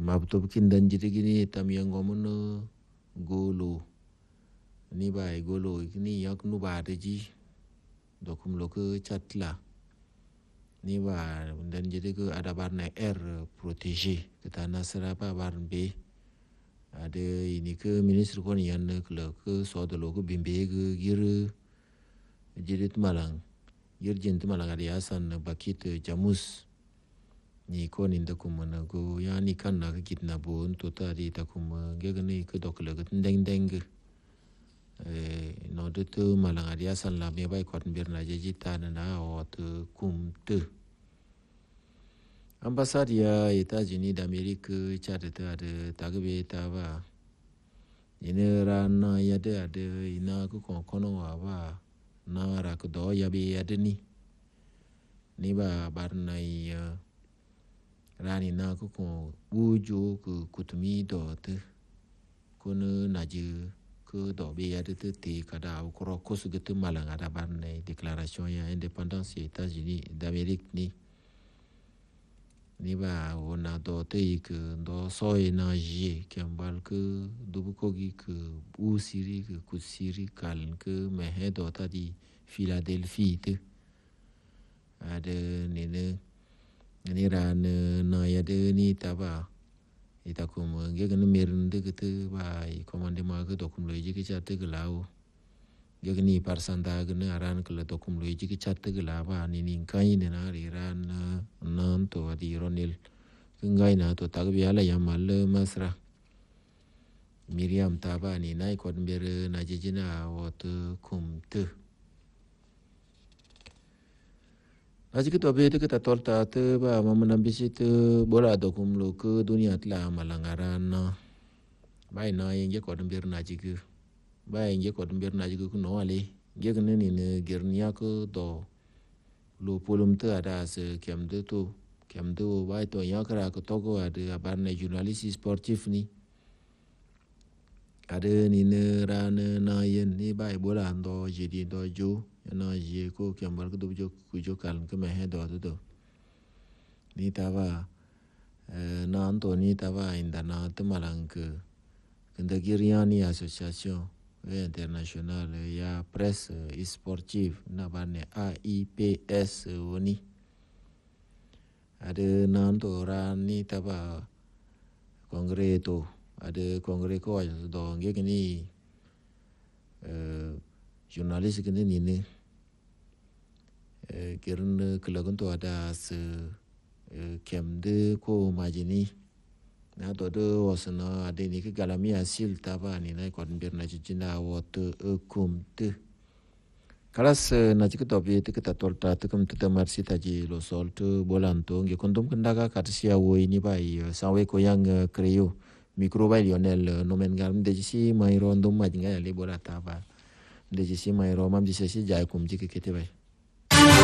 mabto kindan jiti gini tam yang gomono golo ni bai golo gini yak nu ba de ji dokum lo ke chatla ni ba dan jiti ke ada barna air protege kita nasra ba barn be ada ini ke minister kon yan ke so de lo ke bimbe ke gir jirit malang gir jint malang ada yasan bakit jamus ni kon inda kumana go ya ni kan na kitna bon to ta di ta kum ge ni ke dok le deng deng no de to malang ada yasan la me bai kot bir na je jita na o to kum te ambasadia États-Unis d'Amérique charta de tagbe ta ba ine ran ya de ade ina ko kono wa ba na ra ko do ya be ade ni ba bar na rani na ko ujo ko kutumi do te kono na je ko do be ade te kada ko ko su gete malanga da bar na déclaration ya indépendance États-Unis d'Amérique ni ba ona do te ke do soy na je kembal ke dubu kogi ke u siri ke ku siri kal ke mehe do ta di Philadelphie te ada ni ran na ya de ni taba ita kum ge gan merin de ke ba I commande ma ke do kum lo je ke cha te ke lao ge ni parsanda ge na ran ke do kum lo je ke cha te ke la ba ni kai ni na ri ran nan to di ronil ngai na to tag bi ala yamal masra Miriam taba ni nai kon ber na jijina wot kum te aji ke to be te ta tolta te ba mamna bisit bola do kum lo ke dunia tla malangaran bai na yenge kon ber na jige bai yenge kon ber na jige ku no ale ge ni ne gernia ko do lo polum te ada se kem de bai to yakra ko togo ada barne journalist sportif ni ada ni ne ran na yen ni bai bola ndo jidi do jo na je ko kembal ko do ku jo kal ke me do ni tava na anto ni tava inda na te malang ke kenda giriani association internationale ya presse sportive na barne AIPS woni ada nanto rani taba kongre to ada kongre ko do nge ni jurnalist kene ni kiran kelagun to ada se kemde ko majini na to do wasna ada ni ke galami hasil taba ni na kon bir na jina wot kumte kalas na jik to bi te ta tolta te kum te marsi ta ji lo sol to bolanto nge kondom kendaga katsia wo ini bai sawe ko yang kreo micro bai Lionel nomen garam de si mai rondom majinga le bolata ba de si mai romam ji si jai kum ji ke kete bai